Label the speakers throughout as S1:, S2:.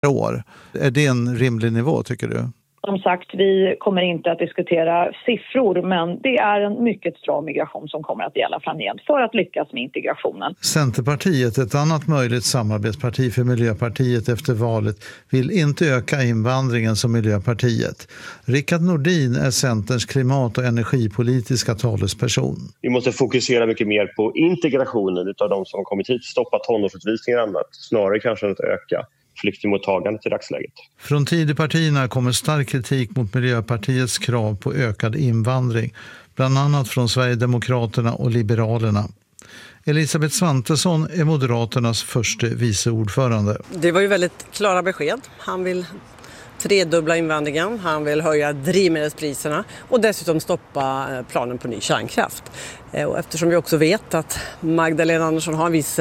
S1: år. Är det en rimlig nivå tycker du?
S2: Som sagt, vi kommer inte att diskutera siffror, men det är en mycket stram migration som kommer att gälla framgent för att lyckas med integrationen.
S1: Centerpartiet, ett annat möjligt samarbetsparti för Miljöpartiet efter valet, vill inte öka invandringen som Miljöpartiet. Rickard Nordin är Centerns klimat- och energipolitiska talesperson.
S3: Vi måste fokusera mycket mer på integrationen av de som har kommit hit, stoppa tonårsutvisningar och annat, snarare kanske än att öka flyktingmottagandet i dagsläget.
S1: Från Tidöpartierna kommer stark kritik mot Miljöpartiets krav på ökad invandring, bland annat från Sverigedemokraterna och Liberalerna. Elisabeth Svantesson är Moderaternas första vice ordförande.
S4: Det var ju väldigt klara besked. Han vill tredubbla invandringen, han vill höja drivmedelspriserna och dessutom stoppa planen på ny kärnkraft. Och eftersom vi också vet att Magdalena Andersson har en viss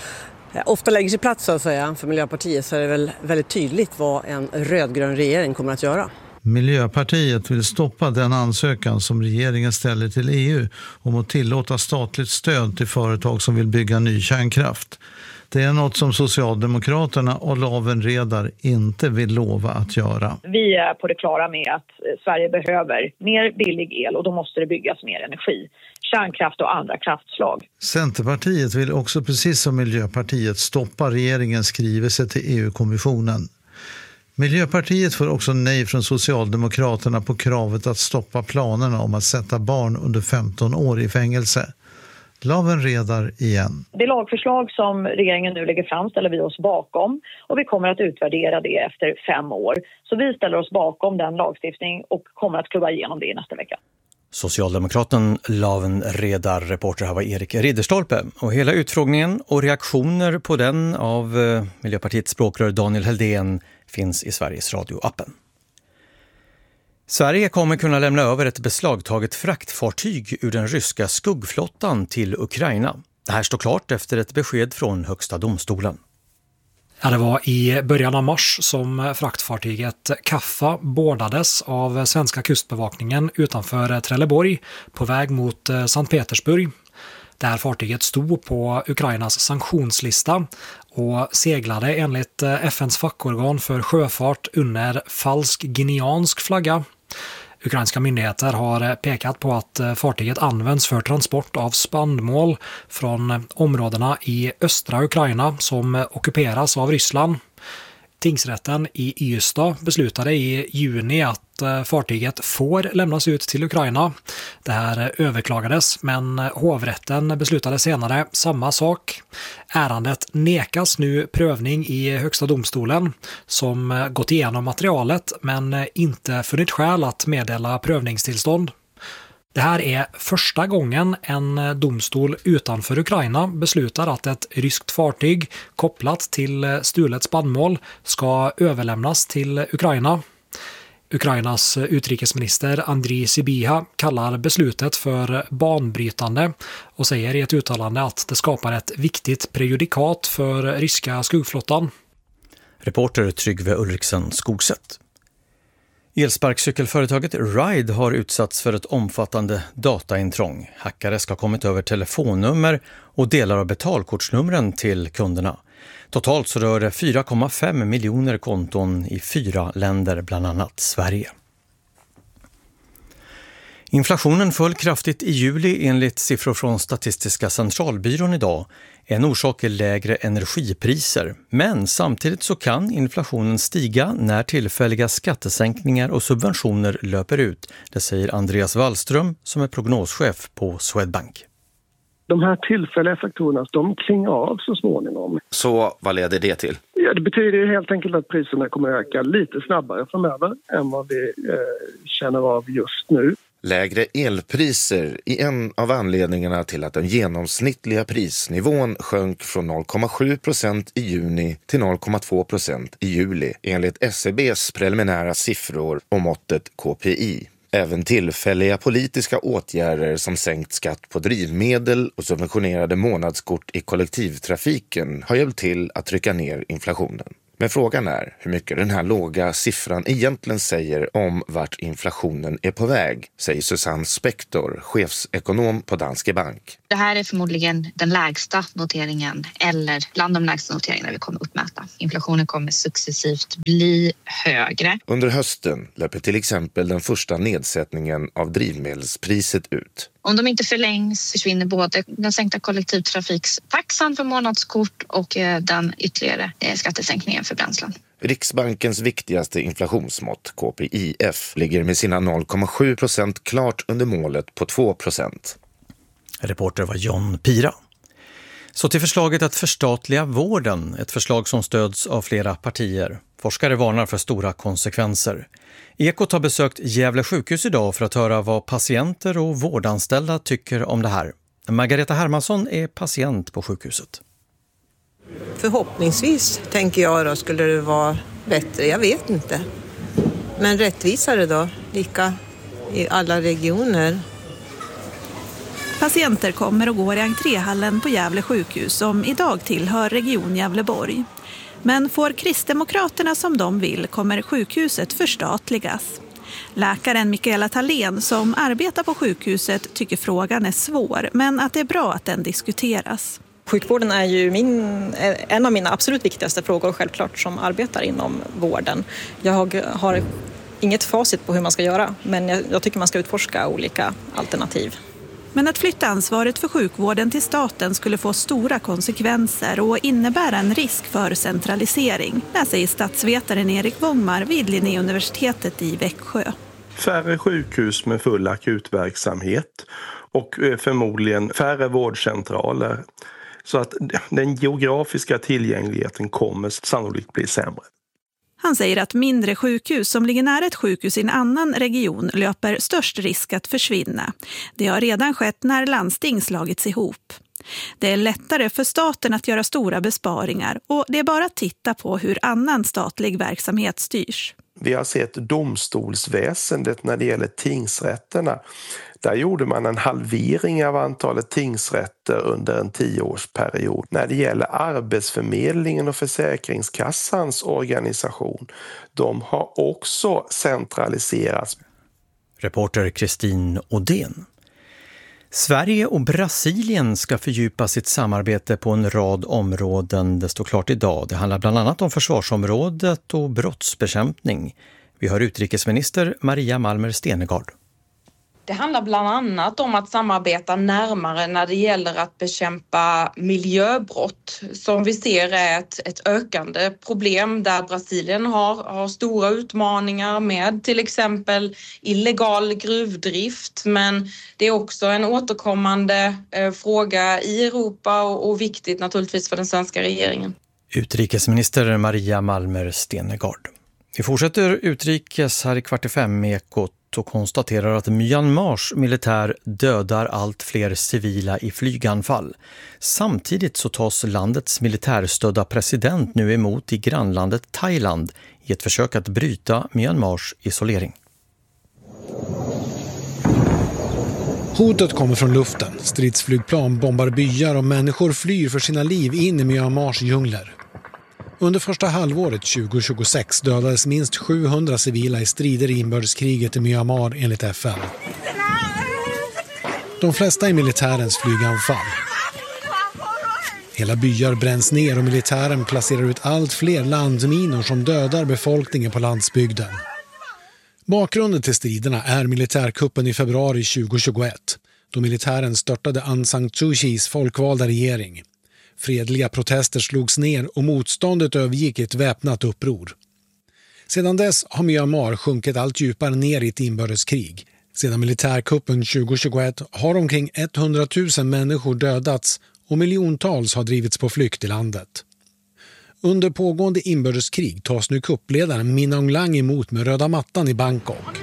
S4: ofta lägger sig plats så att säga för Miljöpartiet, så är det väl väldigt tydligt vad en rödgrön regering kommer att göra.
S1: Miljöpartiet vill stoppa den ansökan som regeringen ställer till EU om att tillåta statligt stöd till företag som vill bygga ny kärnkraft. Det är något som Socialdemokraterna och Laven Redar inte vill lova att göra.
S2: Vi är på det klara med att Sverige behöver mer billig el och då måste det byggas mer energi. Kärnkraft och andra kraftslag.
S1: Centerpartiet vill också precis som Miljöpartiet stoppa regeringens skrivelse till EU-kommissionen. Miljöpartiet får också nej från Socialdemokraterna på kravet att stoppa planerna om att sätta barn under 15 år i fängelse. Laven Redar igen.
S2: Det lagförslag som regeringen nu lägger fram ställer vi oss bakom och vi kommer att utvärdera det efter 5 år. Så vi ställer oss bakom den lagstiftning och kommer att klubba igenom det i nästa vecka.
S5: Socialdemokraten Laven Redar, reporter här var Erik Ridderstolpe. Och hela utfrågningen och reaktioner på den av Miljöpartiets språkrör Daniel Heldén finns i Sveriges Radio-appen. Sverige kommer kunna lämna över ett beslagtaget fraktfartyg ur den ryska skuggflottan till Ukraina. Det här står klart efter ett besked från Högsta domstolen.
S6: Ja, det var i början av mars som fraktfartyget Kaffa bordades av svenska kustbevakningen utanför Trelleborg på väg mot Sankt Petersburg. Det här fartyget stod på Ukrainas sanktionslista och seglade enligt FNs fackorgan för sjöfart under falsk guineansk flagga. Ukrainska myndigheter har pekat på att fartyget används för transport av spannmål från områdena i östra Ukraina som ockuperas av Ryssland. Tingsrätten i Ystad beslutade i juni att fartyget får lämnas ut till Ukraina. Det här överklagades, men hovrätten beslutade senare samma sak. Ärendet nekas nu prövning i Högsta domstolen som gått igenom materialet men inte funnit skäl att meddela prövningstillstånd. Det här är första gången en domstol utanför Ukraina beslutar att ett ryskt fartyg kopplat till stulet spannmål ska överlämnas till Ukraina. Ukrainas utrikesminister Andriy Sybiha kallar beslutet för banbrytande och säger i ett uttalande att det skapar ett viktigt prejudikat för ryska skuggflottan.
S5: Reporter Tryggve Ulriksen Skogsätt. Elsparkcykelföretaget Ride har utsatts för ett omfattande dataintrång. Hackare ska ha kommit över telefonnummer och delar av betalkortsnumren till kunderna. Totalt så rör det 4,5 miljoner konton i 4 länder, bland annat Sverige. Inflationen föll kraftigt i juli enligt siffror från Statistiska centralbyrån idag. En orsak är lägre energipriser, men samtidigt så kan inflationen stiga när tillfälliga skattesänkningar och subventioner löper ut. Det säger Andreas Wallström som är prognoschef på Swedbank.
S7: De här tillfälliga faktorerna, de klingar av så småningom.
S8: Så vad leder det till?
S7: Ja, det betyder ju helt enkelt att priserna kommer att öka lite snabbare framöver än vad vi känner av just nu.
S8: Lägre elpriser är en av anledningarna till att den genomsnittliga prisnivån sjönk från 0,7% i juni till 0,2% i juli enligt SCBs preliminära siffror och måttet KPI. Även tillfälliga politiska åtgärder som sänkt skatt på drivmedel och subventionerade månadskort i kollektivtrafiken har hjälpt till att trycka ner inflationen. Men frågan är hur mycket den här låga siffran egentligen säger om vart inflationen är på väg, säger Susanne Spektor, chefsekonom på Danske Bank.
S9: Det här är förmodligen den lägsta noteringen eller bland de lägsta noteringarna vi kommer uppmäta. Inflationen kommer successivt bli högre.
S8: Under hösten löper till exempel den första nedsättningen av drivmedelspriset ut.
S9: Om de inte förlängs försvinner både den sänkta kollektivtrafiktaxan för månadskort och den ytterligare skattesänkningen för bränslen.
S8: Riksbankens viktigaste inflationsmått, KPIF, ligger med sina 0,7% klart under målet på 2%.
S5: Reporter var John Pira. Så till förslaget att förstatliga vården, ett förslag som stöds av flera partier. Forskare varnar för stora konsekvenser. Ekot har besökt Gävle sjukhus idag för att höra vad patienter och vårdanställda tycker om det här. Margareta Hermansson är patient på sjukhuset.
S10: Förhoppningsvis, tänker jag då, skulle det vara bättre. Jag vet inte. Men rättvisare då, lika i alla regioner.
S11: Patienter kommer och går i entréhallen på Gävle sjukhus som idag tillhör region Gävleborg. Men får Kristdemokraterna som de vill kommer sjukhuset förstatligas. Läkaren Mikaela Thalén som arbetar på sjukhuset tycker frågan är svår, men att det är bra att den diskuteras.
S12: Sjukvården är ju en av mina absolut viktigaste frågor självklart som arbetar inom vården. Jag har inget facit på hur man ska göra, men jag tycker man ska utforska olika alternativ.
S11: Men att flytta ansvaret för sjukvården till staten skulle få stora konsekvenser och innebära en risk för centralisering. Det säger statsvetaren Erik Wångmar vid Linnéuniversitetet i Växjö.
S13: Färre sjukhus med full akutverksamhet och förmodligen färre vårdcentraler. Så att den geografiska tillgängligheten kommer sannolikt bli sämre.
S11: Han säger att mindre sjukhus som ligger nära ett sjukhus i en annan region löper störst risk att försvinna. Det har redan skett när landsting slagits ihop. Det är lättare för staten att göra stora besparingar och det är bara att titta på hur annan statlig verksamhet styrs.
S13: Vi har sett domstolsväsendet när det gäller tingsrätterna. Där gjorde man en halvering av antalet tingsrätter under en 10-årsperiod. När det gäller Arbetsförmedlingen och Försäkringskassans organisation, de har också centraliserats.
S5: Reporter Kristin Odén. Sverige och Brasilien ska fördjupa sitt samarbete på en rad områden. Det står klart idag. Det handlar bland annat om försvarsområdet och brottsbekämpning. Vi har utrikesminister Maria Malmer Stenegard.
S14: Det handlar bland annat om att samarbeta närmare när det gäller att bekämpa miljöbrott som vi ser är ett ökande problem där Brasilien har stora utmaningar med till exempel illegal gruvdrift, men det är också en återkommande fråga i Europa och viktigt naturligtvis för den svenska regeringen.
S5: Utrikesminister Maria Malmer Stenegard. Vi fortsätter utrikes här i 4:45 med Ekot och konstaterar att Myanmars militär dödar allt fler civila i flyganfall. Samtidigt så tas landets militärstödda president nu emot i grannlandet Thailand i ett försök att bryta Myanmars isolering.
S15: Hotet kommer från luften. Stridsflygplan bombar byar och människor flyr för sina liv in i Myanmars djungler. Under första halvåret 2026 dödades minst 700 civila i strider i inbördeskriget i Myanmar enligt FN. De flesta i militärens flyganfall. Hela byar bränns ner och militären placerar ut allt fler landminor som dödar befolkningen på landsbygden. Bakgrunden till striderna är militärkuppen i februari 2021 då militären störtade Aung San Suu Kyis folkvalda regering. Fredliga protester slogs ner och motståndet övergick i ett väpnat uppror. Sedan dess har Myanmar sjunkit allt djupare ner i ett inbördeskrig. Sedan militärkuppen 2021 har omkring 100 000 människor dödats och miljontals har drivits på flykt i landet. Under pågående inbördeskrig tas nu kuppledaren Min Aung Hlaing emot med röda mattan i Bangkok.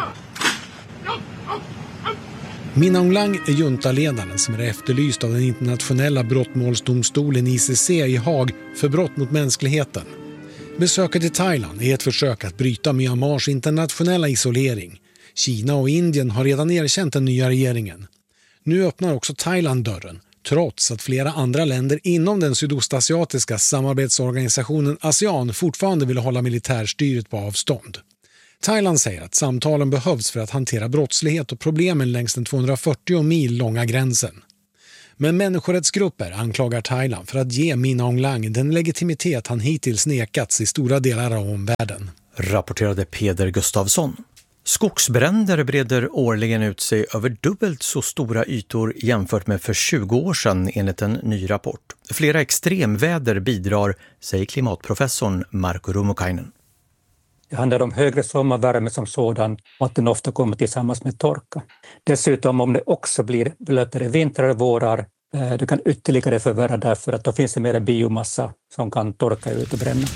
S15: Min Aung Hlaing är juntaledaren som är efterlyst av den internationella brottmålsdomstolen ICC i Haag för brott mot mänskligheten. Besöket i Thailand är ett försök att bryta Myanmars internationella isolering. Kina och Indien har redan erkänt den nya regeringen. Nu öppnar också Thailand dörren, trots att flera andra länder inom den sydostasiatiska samarbetsorganisationen ASEAN fortfarande vill hålla militärstyret på avstånd. Thailand säger att samtalen behövs för att hantera brottslighet och problemen längs den 240 mil långa gränsen. Men människorättsgrupper anklagar Thailand för att ge Min Aung Hlaing den legitimitet han hittills nekats i stora delar av omvärlden.
S5: Rapporterade Peder Gustafsson. Skogsbränder breder årligen ut sig över dubbelt så stora ytor jämfört med för 20 år sedan enligt en ny rapport. Flera extremväder bidrar, säger klimatprofessorn Markku Rummukainen.
S16: Det handlar om högre sommarvärme som sådan och att den ofta kommer tillsammans med torka. Dessutom om det också blir blötare vintrar och vårar, det kan ytterligare förvärra därför att då finns det mer biomassa som kan torka ut och bränna.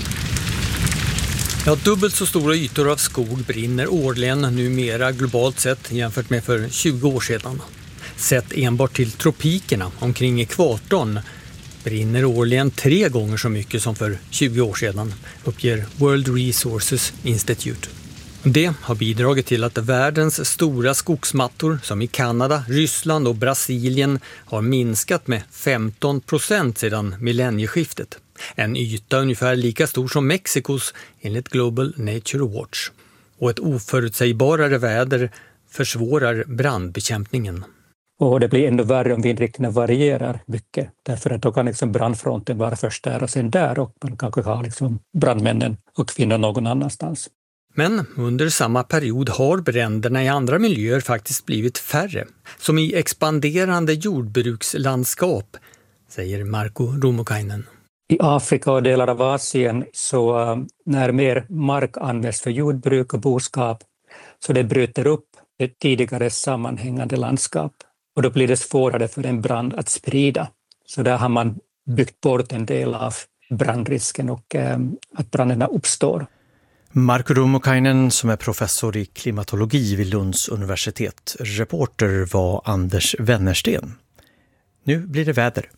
S17: Ja, dubbelt så stora ytor av skog brinner årligen numera globalt sett jämfört med för 20 år sedan. Sett enbart till tropikerna omkring ekvatorn brinner årligen 3 gånger så mycket som för 20 år sedan, uppger World Resources Institute. Det har bidragit till att världens stora skogsmattor som i Kanada, Ryssland och Brasilien har minskat med 15% sedan millennieskiftet. En yta ungefär lika stor som Mexikos enligt Global Nature Watch. Och ett oförutsägbarare väder försvårar brandbekämpningen.
S16: Och det blir ännu värre om vindriktningen varierar mycket. Därför att då kan brandfronten vara först där och sen där och man kanske har brandmännen och kvinnor någon annanstans.
S17: Men under samma period har bränderna i andra miljöer faktiskt blivit färre. Som i expanderande jordbrukslandskap, säger Markku Rummukainen.
S16: I Afrika och delar av Asien så när mer mark används för jordbruk och boskap så det bryter upp ett tidigare sammanhängande landskap. Och då blir det svårare för en brand att sprida. Så där har man byggt bort en del av brandrisken och att branderna uppstår.
S5: Markku Rummukainen som är professor i klimatologi vid Lunds universitet. Reporter var Anders Wennersten. Nu blir det väder.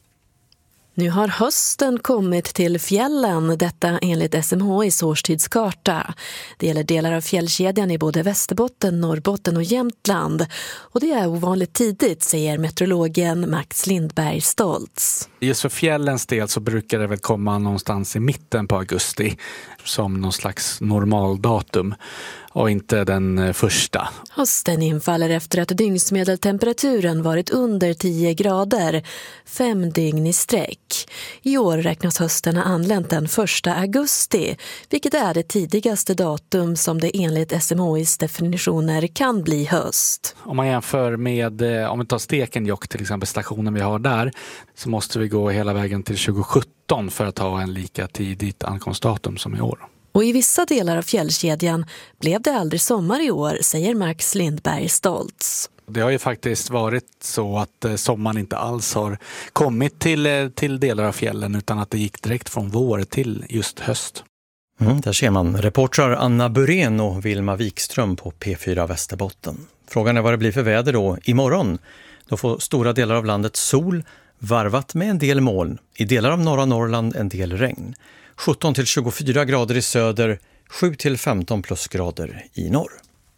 S18: Nu har hösten kommit till fjällen, detta enligt SMHI:s årstidskarta. Det gäller delar av fjällkedjan i både Västerbotten, Norrbotten och Jämtland. Och det är ovanligt tidigt, säger meteorologen Max Lindberg Stoltz.
S19: Just för fjällens del så brukar det väl komma någonstans i mitten på augusti som någon slags normaldatum och inte den första.
S18: Hösten infaller efter att dygnsmedeltemperaturen varit under 10 grader, 5 dygn i sträck. I år räknas hösten ha anlänt den 1 augusti, vilket är det tidigaste datum som det enligt SMHI:s definitioner kan bli höst.
S19: Om man jämför med, om vi tar Stekenjokk till exempel, stationen vi har där, så måste vi gå hela vägen till 2017 för att ha en lika tidigt ankomstdatum som i år.
S18: Och i vissa delar av fjällkedjan blev det aldrig sommar i år, säger Max Lindberg Stoltz.
S19: Det har ju faktiskt varit så att sommaren inte alls har kommit till delar av fjällen utan att det gick direkt från vår till just höst.
S5: Där ser man reportrar Anna Burén och Vilma Wikström på P4 Västerbotten. Frågan är vad det blir för väder då imorgon. Då får stora delar av landet sol, varvat med en del moln. I delar av norra Norrland en del regn. 17-24 grader i söder, 7-15 plusgrader i norr.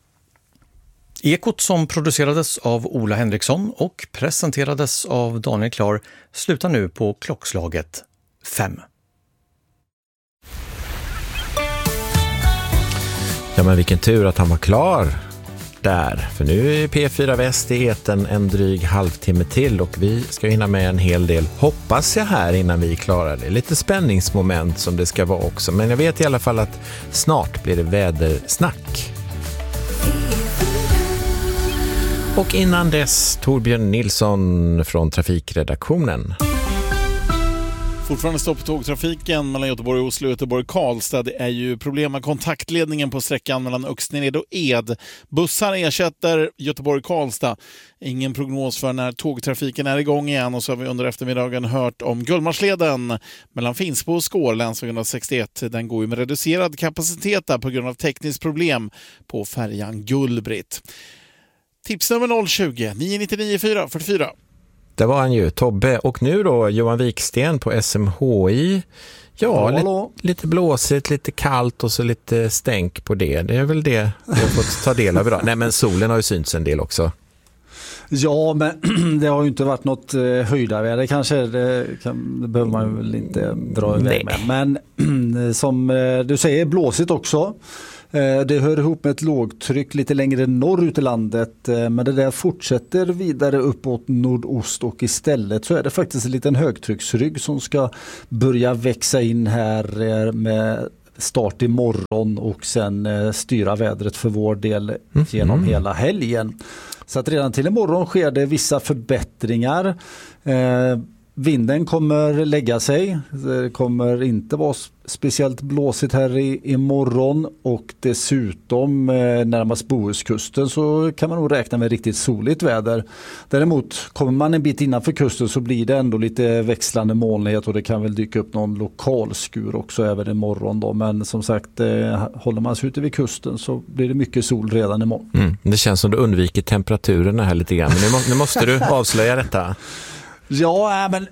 S5: Ekot som producerades av Ola Henriksson och presenterades av Daniel Klar slutar nu på klockslaget 5.
S20: Ja, men vilken tur att han var klar där. För nu är P4 Väst i etern en dryg halvtimme till och vi ska hinna med en hel del, hoppas jag, här innan vi är klara. Det är lite spänningsmoment som det ska vara också. Men jag vet i alla fall att snart blir det vädersnack. Och innan dess Torbjörn Nilsson från trafikredaktionen.
S21: Fortfarande stopp på tågtrafiken mellan Göteborg och Oslo och Göteborg-Karlstad. Det är ju problem med kontaktledningen på sträckan mellan Öxnered och Ed. Bussar ersätter Göteborg-Karlstad. Ingen prognos för när tågtrafiken är igång igen. Och så har vi under eftermiddagen hört om Gullmarsleden mellan Finspå och Skår, länsväg 161. Den går ju med reducerad kapacitet där på grund av tekniskt problem på färjan Gullbritt. Tipsnummer 020 999 444.
S20: Det var han ju, Tobbe. Och nu då Johan Wiksten på SMHI. Ja, lite blåsigt, lite kallt och så lite stänk på det. Det är väl det jag har fått ta del av idag. Nej, men solen har ju synts en del också.
S3: Ja, men det har ju inte varit något höjdarväder kanske. Det behöver man väl inte dra iväg med. Men som du säger, blåsigt också. Det hör ihop med ett lågtryck lite längre norrut i landet, men det där fortsätter vidare uppåt nordost och istället så är det faktiskt en liten högtrycksrygg som ska börja växa in här med start imorgon och sen styra vädret för vår del genom hela helgen. Så att redan till imorgon sker det vissa förbättringar. Vinden kommer lägga sig. Det kommer inte vara speciellt blåsigt här imorgon och dessutom närmast Bohuskusten så kan man nog räkna med riktigt soligt väder. Däremot kommer man en bit innanför kusten så blir det ändå lite växlande molnighet och det kan väl dyka upp någon lokal skur också även imorgon då. Men som sagt, håller man sig ute vid kusten så blir det mycket sol redan imorgon.
S20: Det känns som du undviker temperaturerna här lite grann. Men nu måste du avslöja detta.
S3: Ja, men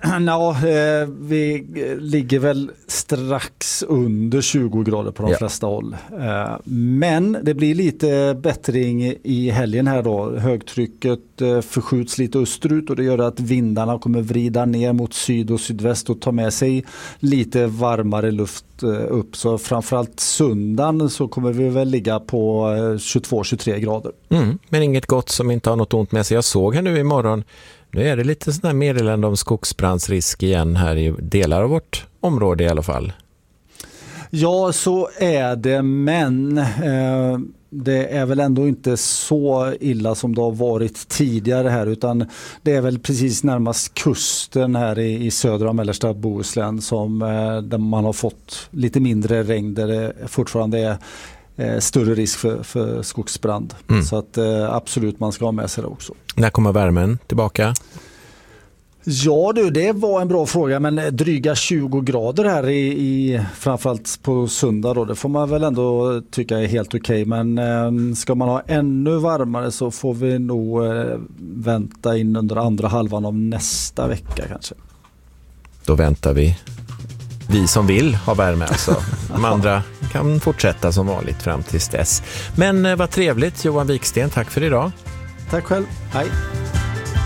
S3: vi ligger väl strax under 20 grader på de flesta håll. Men det blir lite bättring i helgen här då. Högtrycket förskjuts lite österut och det gör att vindarna kommer vrida ner mot syd och sydväst och ta med sig lite varmare luft upp. Så framförallt söndagen så kommer vi väl ligga på 22-23 grader.
S20: Men inget gott som inte har något ont med sig. Jag såg här nu imorgon. Nu är det lite sån här meddelande om skogsbrandsrisk igen här i delar av vårt område i alla fall.
S3: Ja, så är det, men det är väl ändå inte så illa som det har varit tidigare här, utan det är väl precis närmast kusten här i södra och mellersta Bohuslän som där man har fått lite mindre regn, där det fortfarande är större risk för skogsbrand. Så att absolut, man ska ha med sig det också.
S20: När kommer värmen tillbaka?
S3: Ja du, det var en bra fråga, men dryga 20 grader här i framförallt på söndag då, det får man väl ändå tycka är helt okej. Men ska man ha ännu varmare så får vi nog vänta in under andra halvan av nästa vecka kanske.
S20: Då väntar vi. Vi som vill ha värme alltså. De andra kan fortsätta som vanligt fram tills dess. Men vad trevligt, Johan Wiksten, tack för idag.
S3: Tack själv, hej.